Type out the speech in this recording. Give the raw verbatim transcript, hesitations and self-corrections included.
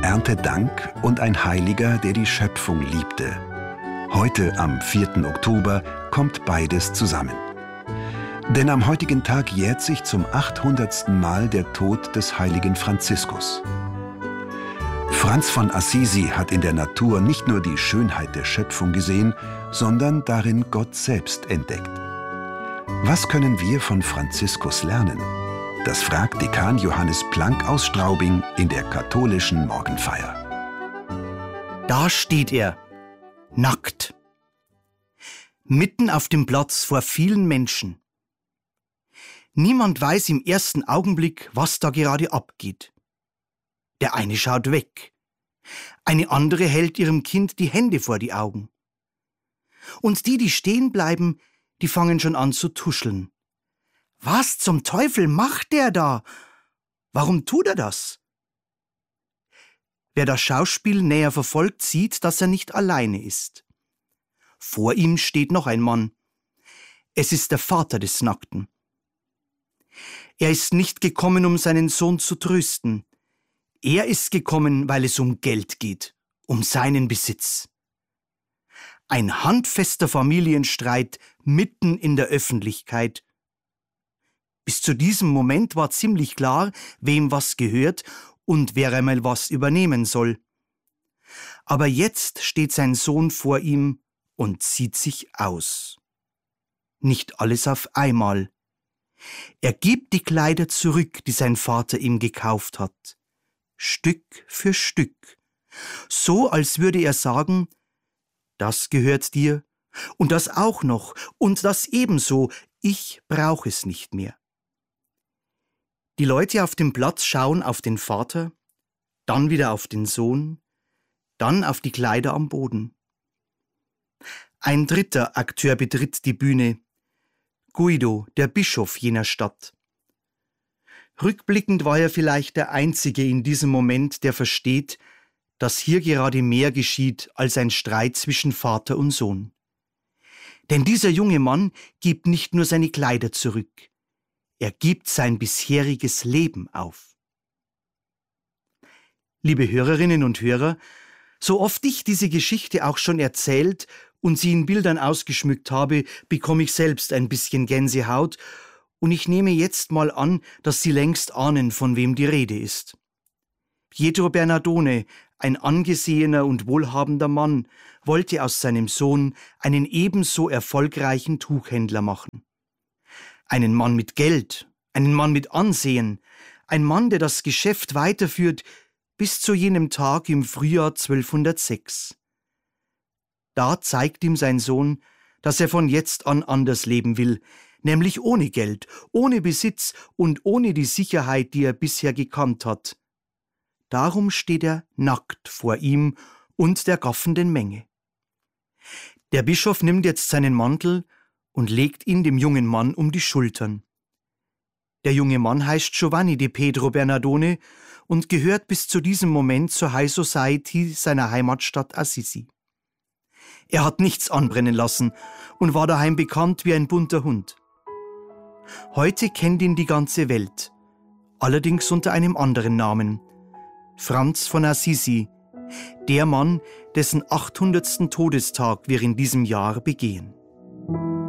Erntedank und ein Heiliger, der die Schöpfung liebte. Heute, am vierten Oktober, kommt beides zusammen. Denn am heutigen Tag jährt sich zum achthundertsten Mal der Tod des heiligen Franziskus. Franz von Assisi hat in der Natur nicht nur die Schönheit der Schöpfung gesehen, sondern darin Gott selbst entdeckt. Was können wir von Franziskus lernen? Das fragt Dekan Johannes Planck aus Straubing in der katholischen Morgenfeier. Da steht er, nackt, mitten auf dem Platz vor vielen Menschen. Niemand weiß im ersten Augenblick, was da gerade abgeht. Der eine schaut weg, eine andere hält ihrem Kind die Hände vor die Augen. Und die, die stehen bleiben, die fangen schon an zu tuscheln. Was zum Teufel macht der da? Warum tut er das? Wer das Schauspiel näher verfolgt, sieht, dass er nicht alleine ist. Vor ihm steht noch ein Mann. Es ist der Vater des Nackten. Er ist nicht gekommen, um seinen Sohn zu trösten. Er ist gekommen, weil es um Geld geht, um seinen Besitz. Ein handfester Familienstreit mitten in der Öffentlichkeit. Bis zu diesem Moment war ziemlich klar, wem was gehört und wer einmal was übernehmen soll. Aber jetzt steht sein Sohn vor ihm und zieht sich aus. Nicht alles auf einmal. Er gibt die Kleider zurück, die sein Vater ihm gekauft hat. Stück für Stück. So, als würde er sagen, das gehört dir und das auch noch und das ebenso, ich brauche es nicht mehr. Die Leute auf dem Platz schauen auf den Vater, dann wieder auf den Sohn, dann auf die Kleider am Boden. Ein dritter Akteur betritt die Bühne, Guido, der Bischof jener Stadt. Rückblickend war er vielleicht der Einzige in diesem Moment, der versteht, dass hier gerade mehr geschieht als ein Streit zwischen Vater und Sohn. Denn dieser junge Mann gibt nicht nur seine Kleider zurück, er gibt sein bisheriges Leben auf. Liebe Hörerinnen und Hörer, so oft ich diese Geschichte auch schon erzählt und sie in Bildern ausgeschmückt habe, bekomme ich selbst ein bisschen Gänsehaut und ich nehme jetzt mal an, dass Sie längst ahnen, von wem die Rede ist. Pietro Bernardone, ein angesehener und wohlhabender Mann, wollte aus seinem Sohn einen ebenso erfolgreichen Tuchhändler machen. Einen Mann mit Geld, einen Mann mit Ansehen, ein Mann, der das Geschäft weiterführt bis zu jenem Tag im Frühjahr zwölfhundertsechs. Da zeigt ihm sein Sohn, dass er von jetzt an anders leben will, nämlich ohne Geld, ohne Besitz und ohne die Sicherheit, die er bisher gekannt hat. Darum steht er nackt vor ihm und der gaffenden Menge. Der Bischof nimmt jetzt seinen Mantel und legt ihn dem jungen Mann um die Schultern. Der junge Mann heißt Giovanni di Pietro Bernardone und gehört bis zu diesem Moment zur High Society seiner Heimatstadt Assisi. Er hat nichts anbrennen lassen und war daheim bekannt wie ein bunter Hund. Heute kennt ihn die ganze Welt, allerdings unter einem anderen Namen, Franz von Assisi, der Mann, dessen achthundertsten Todestag wir in diesem Jahr begehen.